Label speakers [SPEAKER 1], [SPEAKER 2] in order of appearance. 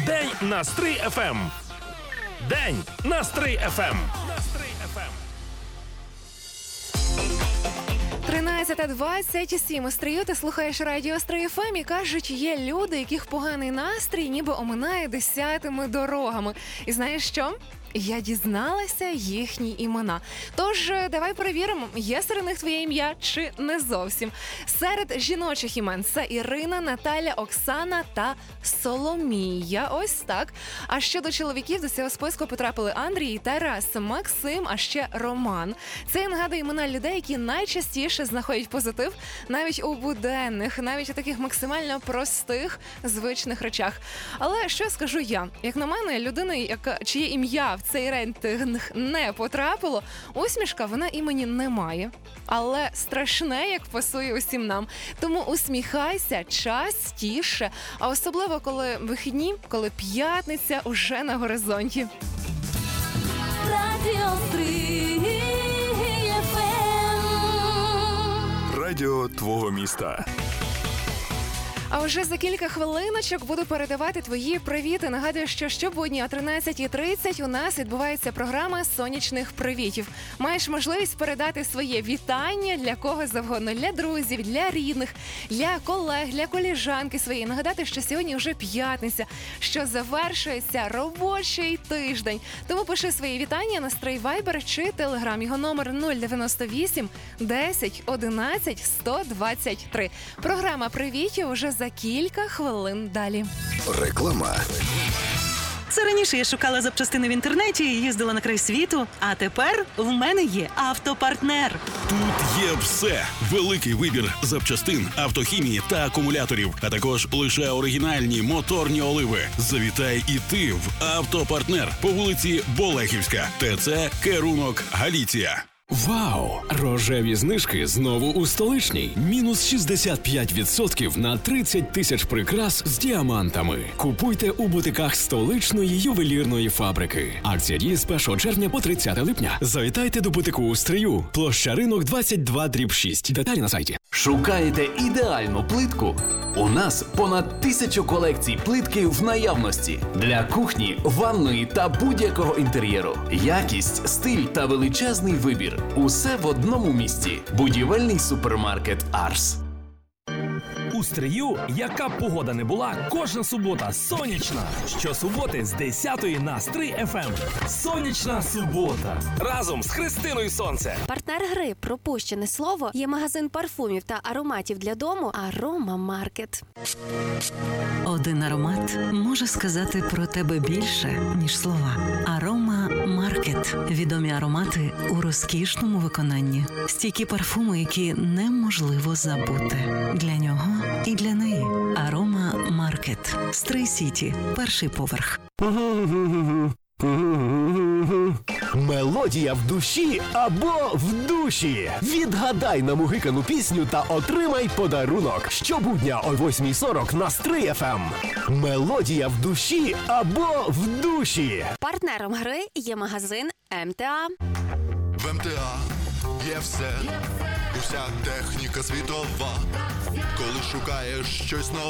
[SPEAKER 1] День на Стрий ФМ. День на Стрий ФМ.
[SPEAKER 2] 13:27 у Стрию, ти слухаєш радіо Стрий ФМ, і кажуть, є люди, яких поганий настрій ніби оминає десятими дорогами. І знаєш що? Я дізналася їхні імена. Тож, давай перевіримо, є серед них твоє ім'я чи не зовсім. Серед жіночих імен це Ірина, Наталя, Оксана та Соломія. Ось так. А щодо чоловіків, до цього списку потрапили Андрій, Тарас, Максим, а ще Роман. Це, я нагадую, імена людей, які найчастіше знаходять позитив навіть у буденних, навіть у таких максимально простих, звичних речах. Але що скажу я? Як на мене, людина, чиє ім'я в цей рейтинг не потрапило, усмішка вона імені не має. Але страшне, як пасує усім нам. Тому усміхайся частіше, а особливо, коли вихідні, коли п'ятниця уже на горизонті.
[SPEAKER 3] Радіо Стрий ФМ.
[SPEAKER 4] Радіо твого міста.
[SPEAKER 2] А вже за кілька хвилиночок буду передавати твої привіти. Нагадую, що щобудні о 13:30 у нас відбувається програма «Сонячних привітів». Маєш можливість передати своє вітання для кого завгодно. Для друзів, для рідних, для колег, для коліжанки своєї. Нагадати, що сьогодні вже п'ятниця, що завершується робочий тиждень. Тому пиши свої вітання на Стрий Вайбер чи Телеграм. Його номер 098 10 11 123. Програма привітів уже за кілька хвилин далі.
[SPEAKER 4] Реклама.
[SPEAKER 5] Це раніше я шукала запчастини в інтернеті і їздила на край світу, а тепер в мене є автопартнер.
[SPEAKER 6] Тут є все. Великий вибір запчастин, автохімії та акумуляторів, а також лише оригінальні моторні оливи. Завітай і ти в автопартнер по вулиці Болехівська, ТЦ Керунок, Галіція.
[SPEAKER 7] Вау! Рожеві знижки знову у столичній. Мінус 65% на 30 тисяч прикрас з діамантами. Купуйте у бутиках столичної ювелірної фабрики. Акція діє з 1 червня по 30 липня. Завітайте до бутику у Стрию. Площа Ринок 22/6. Деталі на сайті.
[SPEAKER 8] Шукаєте ідеальну плитку? У нас понад 1000 колекцій плитки в наявності. Для кухні, ванної та будь-якого інтер'єру. Якість, стиль та величезний вибір. Усе в одному місці. Будівельний супермаркет «Арс».
[SPEAKER 1] У Стрию, яка б погода не була, кожна субота сонячна. Щосуботи з 10-ї на Стрий ФМ. Сонячна субота. Разом з Христиною Сонце.
[SPEAKER 9] Партнер гри «Пропущене слово» є магазин парфумів та ароматів для дому «Арома Маркет».
[SPEAKER 5] Один аромат може сказати про тебе більше, ніж слова. Арома Маркет. Відомі аромати у розкішному виконанні. Стійкі парфуми, які неможливо забути. Для нього і для неї. Арома Маркет. Стрий Сіті. Перший поверх.
[SPEAKER 10] Мелодія в душі або в душі. Відгадай на мугикану пісню та отримай подарунок. Щобудня о 8:40 на Стрий ФМ. Мелодія в душі або в душі.
[SPEAKER 9] Партнером гри є магазин МТА.
[SPEAKER 4] В МТА є все. Уся техніка світова. Коли шукаєш щось нове.